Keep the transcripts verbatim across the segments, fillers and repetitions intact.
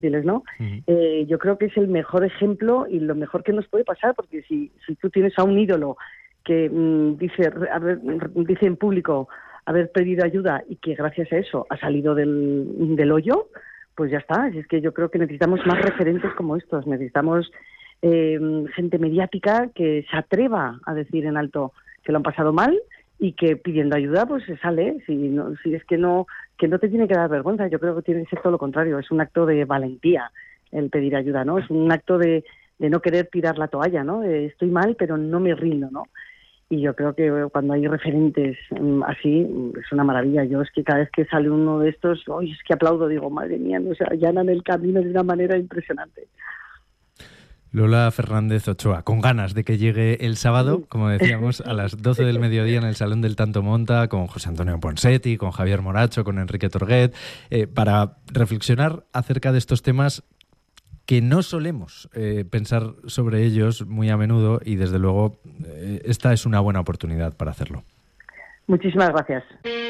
fáciles, ¿no? Uh-huh. Eh, yo creo que es el mejor ejemplo y lo mejor que nos puede pasar, porque si, si tú tienes a un ídolo que mmm, dice, haber, dice en público haber pedido ayuda y que gracias a eso ha salido del, del hoyo, pues ya está. Es que yo creo que necesitamos más referentes como estos, necesitamos eh, gente mediática que se atreva a decir en alto que lo han pasado mal y que pidiendo ayuda pues se sale. Si, no, si es que no, que no te tiene que dar vergüenza, yo creo que tiene que ser todo lo contrario, es un acto de valentía el pedir ayuda, ¿no? Es un acto de, de no querer tirar la toalla, ¿no? De, estoy mal pero no me rindo, ¿no? Y yo creo que cuando hay referentes así, es una maravilla. Yo es que cada vez que sale uno de estos, ¡ay, es que aplaudo! Digo, madre mía, nos allanan el camino de una manera impresionante. Lola Fernández Ochoa, con ganas de que llegue el sábado, como decíamos, a las doce del mediodía en el Salón del Tanto Monta, con José Antonio Ponseti, con Javier Moracho, con Enrique Torguet, eh, para reflexionar acerca de estos temas que no solemos eh, pensar sobre ellos muy a menudo y, desde luego, eh, esta es una buena oportunidad para hacerlo. Muchísimas gracias.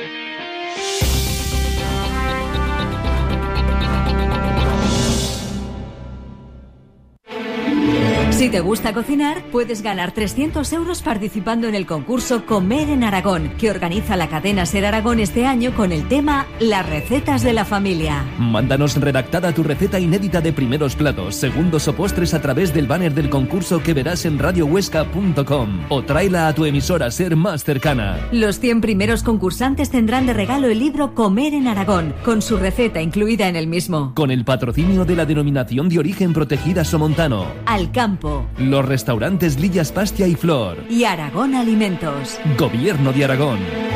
Si te gusta cocinar, puedes ganar trescientos euros participando en el concurso Comer en Aragón, que organiza la cadena SER Aragón este año con el tema Las recetas de la familia. Mándanos redactada tu receta inédita de primeros platos, segundos o postres a través del banner del concurso que verás en radio huesca punto com o tráela a tu emisora SER más cercana. Los cien primeros concursantes tendrán de regalo el libro Comer en Aragón, con su receta incluida en el mismo. Con el patrocinio de la Denominación de Origen Protegida Somontano, Al Campo, los restaurantes Lillas Pastia y Flor y Aragón Alimentos. Gobierno de Aragón.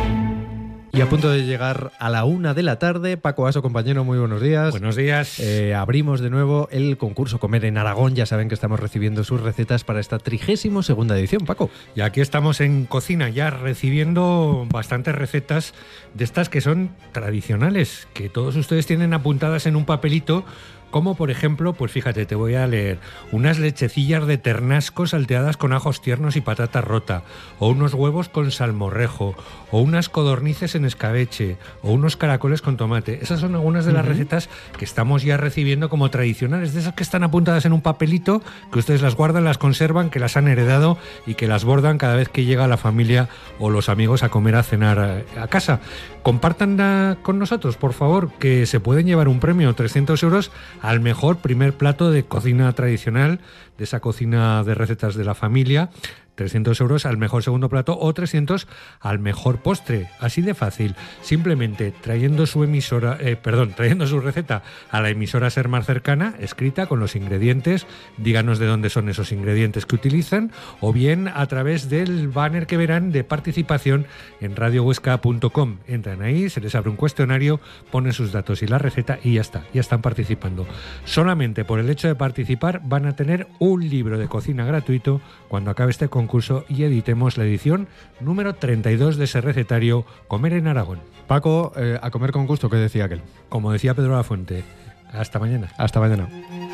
Y a punto de llegar a la una de la tarde, Paco Aso, compañero, muy buenos días. Buenos días. Eh, abrimos de nuevo el concurso Comer en Aragón. Ya saben que estamos recibiendo sus recetas para esta trigésimo segunda edición, Paco. Y aquí estamos en cocina ya recibiendo bastantes recetas de estas que son tradicionales, que todos ustedes tienen apuntadas en un papelito. Como por ejemplo, pues fíjate, te voy a leer unas lechecillas de ternasco salteadas con ajos tiernos y patata rota, o unos huevos con salmorrejo, o unas codornices en escabeche, o unos caracoles con tomate. Esas son algunas de las uh-huh. recetas que estamos ya recibiendo como tradicionales, de esas que están apuntadas en un papelito, que ustedes las guardan, las conservan, que las han heredado y que las bordan cada vez que llega la familia o los amigos a comer, a cenar a, a casa. Compartan con nosotros, por favor, que se pueden llevar un premio, trescientos euros, al mejor primer plato de cocina tradicional, de esa cocina de recetas de la familia, trescientos euros al mejor segundo plato o trescientos al mejor postre. Así de fácil, simplemente trayendo su emisora, eh, perdón, trayendo su receta a la emisora SER más cercana, escrita con los ingredientes, díganos de dónde son esos ingredientes que utilizan, o bien a través del banner que verán de participación en radio huesca punto com. Entran ahí, se les abre un cuestionario, ponen sus datos y la receta y ya está, ya están participando. Solamente por el hecho de participar van a tener un libro de cocina gratuito cuando acabe este concurso concurso y editemos la edición número treinta y dos de ese recetario Comer en Aragón. Paco, eh, a comer con gusto, ¿qué decía aquel? Como decía Pedro Lafuente, hasta mañana. Hasta mañana.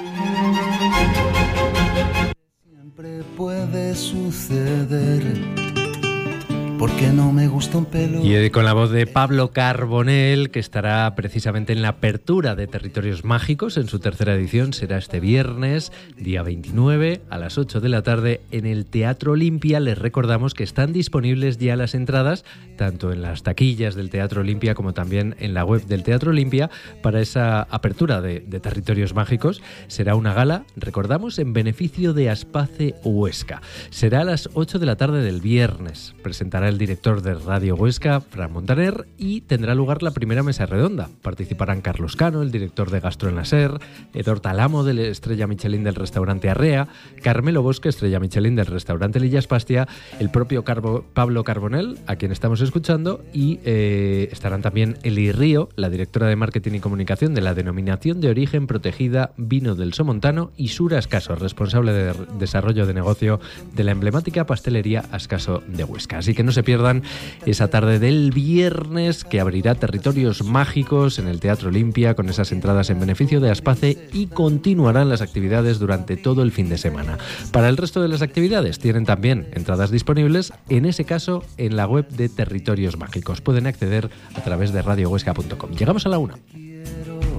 Siempre puede suceder, porque no me gusta un pelo. Y con la voz de Pablo Carbonell, que estará precisamente en la apertura de Territorios Mágicos en su tercera edición. Será este viernes, día veintinueve, a las ocho de la tarde, en el Teatro Olimpia. Les recordamos que están disponibles ya las entradas, tanto en las taquillas del Teatro Olimpia como también en la web del Teatro Olimpia, para esa apertura de, de Territorios Mágicos. Será una gala, recordamos, en beneficio de Aspace Huesca. Será a las ocho de la tarde del viernes. Presentará el director de Radio Huesca, Fran Montaner, y tendrá lugar la primera mesa redonda. Participarán Carlos Cano, el director de Gastro en la SER, Edor Talamo, de la estrella Michelin del restaurante Arrea, Carmelo Bosque, estrella Michelin del restaurante Lillas Pastia, el propio Carbo, Pablo Carbonell, a quien estamos escuchando, y eh, estarán también Eli Río, la directora de Marketing y Comunicación de la Denominación de Origen Protegida Vino del Somontano, y Sura Ascaso, responsable de desarrollo de negocio de la emblemática pastelería Ascaso de Huesca. Así que no se pierdan esa tarde del viernes, que abrirá Territorios Mágicos en el Teatro Olimpia con esas entradas en beneficio de Aspace, y continuarán las actividades durante todo el fin de semana. Para el resto de las actividades tienen también entradas disponibles, en ese caso en la web de Territorios Mágicos. Pueden acceder a través de radio huesca punto com. Llegamos a la una.